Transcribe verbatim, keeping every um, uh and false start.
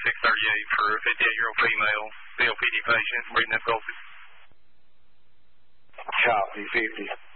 six thirty-eight for a fifty-eight-year-old female C O P D patient, breathing difficulties. Copy, fifty.